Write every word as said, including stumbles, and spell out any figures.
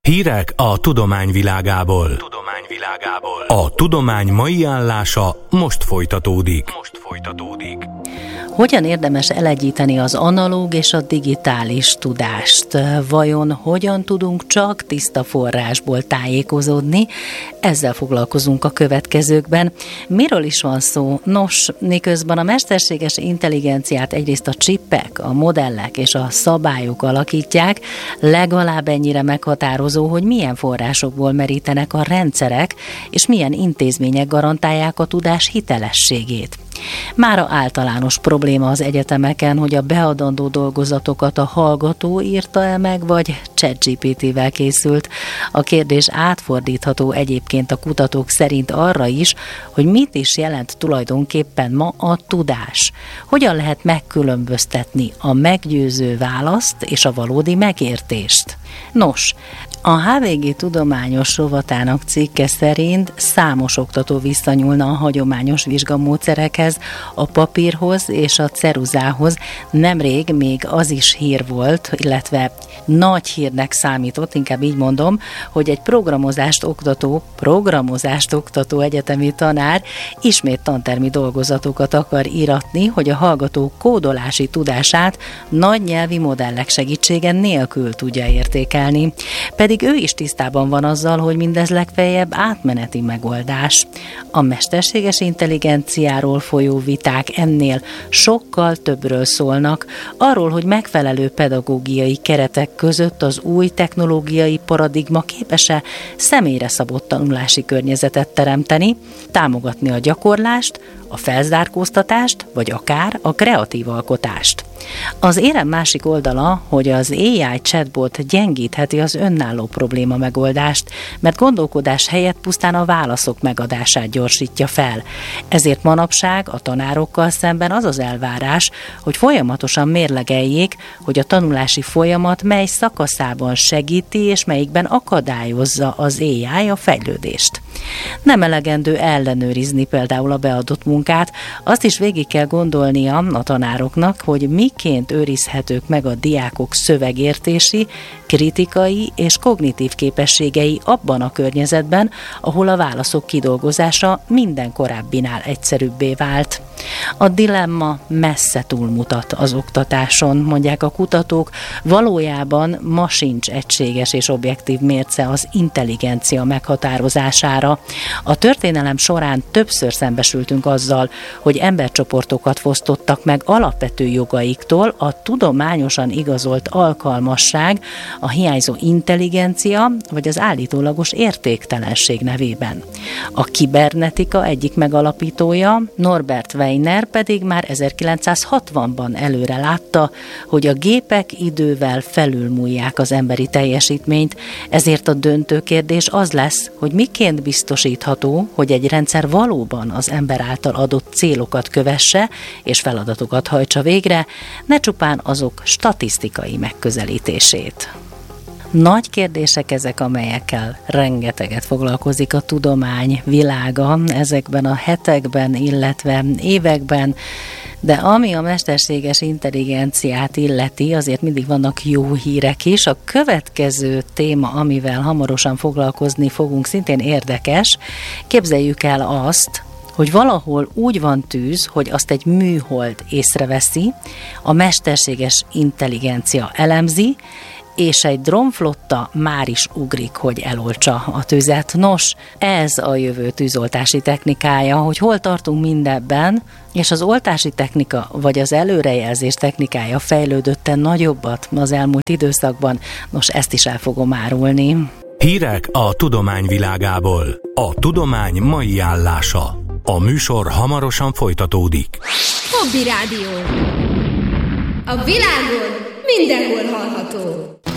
Hírek a tudomány világából. Tudomány világából. A tudomány mai állása most folytatódik. Most folytatódik. Hogyan érdemes elegyíteni az analóg és a digitális tudást? Vajon hogyan tudunk csak tiszta forrásból tájékozódni? Ezzel foglalkozunk a következőkben. Miről is van szó? Nos, miközben a mesterséges intelligenciát egyrészt a csippek, a modellek és a szabályok alakítják, legalább ennyire meghatározó, hogy milyen forrásokból merítenek a rendszerek, és milyen intézmények garantálják a tudás hitelességét. Mára általános probléma az egyetemeken, hogy a beadandó dolgozatokat a hallgató írta-e meg, vagy ChatGPT-vel készült. A kérdés átfordítható egyébként a kutatók szerint arra is, hogy mit is jelent tulajdonképpen ma a tudás. Hogyan lehet megkülönböztetni a meggyőző választ és a valódi megértést? Nos, a há vé gé tudományos rovatának cikke szerint számos oktató visszanyúlna a hagyományos vizsgamódszerekhez, a papírhoz és a ceruzához. Nemrég még az is hír volt, illetve nagy hírnek számított, inkább így mondom, hogy egy programozást oktató, programozást oktató egyetemi tanár ismét tantermi dolgozatokat akar íratni, hogy a hallgató kódolási tudását nagy nyelvi modellek segítsége nélkül tudja értékelni. Pedig ő is tisztában van azzal, hogy mindez legfeljebb átmeneti megoldás. A mesterséges intelligenciáról folyó viták ennél sokkal többről szólnak, arról, hogy megfelelő pedagógiai keretek között az új technológiai paradigma képes-e személyre szabott tanulási környezetet teremteni, támogatni a gyakorlást, a felzárkóztatást, vagy akár a kreatív alkotást. Az érem másik oldala, hogy az á i chatbot gyengítheti az önálló probléma megoldást, mert gondolkodás helyett pusztán a válaszok megadását gyorsítja fel. Ezért manapság a tanárokkal szemben az az elvárás, hogy folyamatosan mérlegeljék, hogy a tanulási folyamat mely szakaszában segíti és melyikben akadályozza az á i a fejlődést. Nem elegendő ellenőrizni például a beadott munkát, azt is végig kell gondolnia a tanároknak, hogy miként őrizhetők meg a diákok szövegértési, kritikai és kognitív képességei abban a környezetben, ahol a válaszok kidolgozása minden korábbinál egyszerűbbé vált. A dilemma messze túlmutat az oktatáson, mondják a kutatók, valójában ma sincs egységes és objektív mérce az intelligencia meghatározására. A történelem során többször szembesültünk azzal, hogy embercsoportokat fosztottak meg alapvető jogaiktól a tudományosan igazolt alkalmasság, a hiányzó intelligencia vagy az állítólagos értéktelenség nevében. A kibernetika egyik megalapítója, Norbert Wiener pedig már ezerkilencszázhatvanban előre látta, hogy a gépek idővel felülmúlják az emberi teljesítményt, ezért a döntő kérdés az lesz, hogy miként biztosítható, hogy egy rendszer valóban az ember által adott célokat kövesse és feladatokat hajtsa végre, ne csupán azok statisztikai megközelítését. Nagy kérdések ezek, amelyekkel rengeteget foglalkozik a tudomány világa ezekben a hetekben, illetve években, de ami a mesterséges intelligenciát illeti, azért mindig vannak jó hírek is. A következő téma, amivel hamarosan foglalkozni fogunk, szintén érdekes. Képzeljük el azt, hogy valahol úgy van tűz, hogy azt egy műhold észreveszi, a mesterséges intelligencia elemzi, és egy drónflotta már is ugrik, hogy eloltsa a tüzet. Nos, ez a jövő tűzoltási technikája, hogy hol tartunk mindebben, és az oltási technika vagy az előrejelzés technikája fejlődötte nagyobbat az elmúlt időszakban. Nos, ezt is el fogom árulni. Hírek a tudomány világából. A tudomány mai állása. A műsor hamarosan folytatódik. Hobby Rádió. A világon mindenhol hallható.